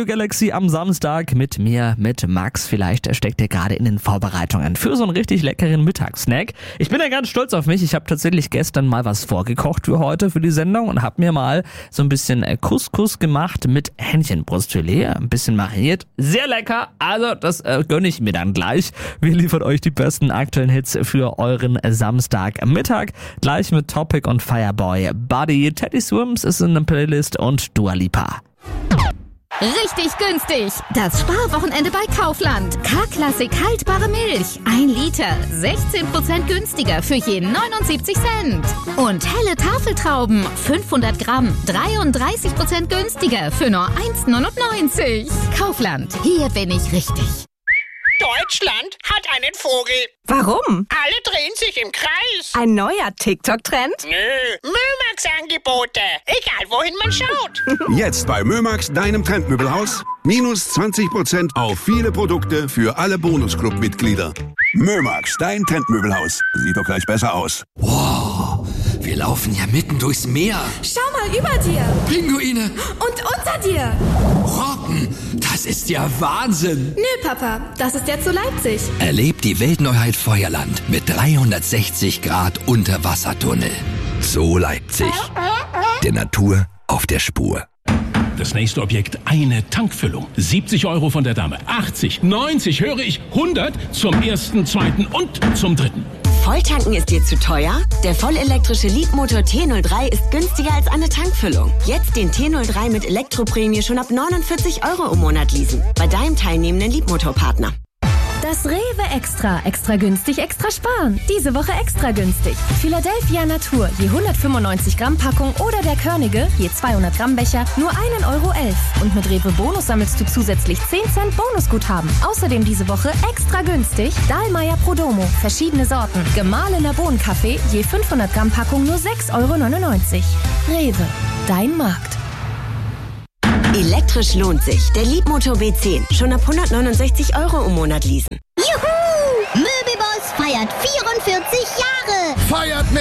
Radio Galaxy am Samstag mit mir, mit Max. Vielleicht steckt ihr gerade in den Vorbereitungen für so einen richtig leckeren Mittagssnack. Ich bin ja ganz stolz auf mich. Ich habe tatsächlich gestern mal was vorgekocht für heute, für die Sendung und habe mir mal so ein bisschen Couscous gemacht mit Hähnchenbrustfilet, ein bisschen mariniert. Sehr lecker, also das gönne ich mir dann gleich. Wir liefern euch die besten aktuellen Hits für euren Samstagmittag. Gleich mit Topic und Fireboy. Buddy, Teddy Swims ist in der Playlist und Dua Lipa. Richtig günstig. Das Sparwochenende bei Kaufland. K-Klassik haltbare Milch. 1 Liter. 16% günstiger für je 79 Cent. Und helle Tafeltrauben. 500 Gramm. 33% günstiger für nur 1,99. Kaufland. Hier bin ich richtig. Deutschland hat einen Vogel. Warum? Alle drehen sich im Kreis. Ein neuer TikTok-Trend? Nö, Mömax-Angebote. Egal, wohin man schaut. Jetzt bei Mömax, deinem Trendmöbelhaus. Minus 20% auf viele Produkte für alle Bonusclub-Mitglieder. Mömax, dein Trendmöbelhaus. Sieht doch gleich besser aus. Wow, wir laufen ja mitten durchs Meer. Schau mal über dir. Pinguine. Und unter dir. Robben, das ist ja Wahnsinn. Nö, Papa, das ist ja zu Leipzig. Erlebt die Weltneuheit Feuerland mit 360 Grad Unterwassertunnel. So Leipzig. Der Natur auf der Spur. Das nächste Objekt, eine Tankfüllung. 70 € von der Dame. 80, 90, höre ich, 100 zum ersten, zweiten und zum dritten. Volltanken ist dir zu teuer? Der vollelektrische Leapmotor T03 ist günstiger als eine Tankfüllung. Jetzt den T03 mit Elektroprämie schon ab 49 € im Monat leasen. Bei deinem teilnehmenden Leapmotor-Partner. Das Rewe Extra. Extra günstig, extra sparen. Diese Woche extra günstig. Philadelphia Natur, je 195 Gramm Packung oder der Körnige, je 200 Gramm Becher, nur 1,11 €. Und mit Rewe Bonus sammelst du zusätzlich 10 Cent Bonusguthaben. Außerdem diese Woche extra günstig Dahlmeier Prodomo, verschiedene Sorten. Gemahlener Bohnenkaffee, je 500 Gramm Packung, nur 6,99 €. Rewe, dein Markt. Elektrisch lohnt sich. Der Leapmotor B10. Schon ab 169 € im Monat leasen. Juhu! Möbelboss feiert 44 Jahre. Feiert mit!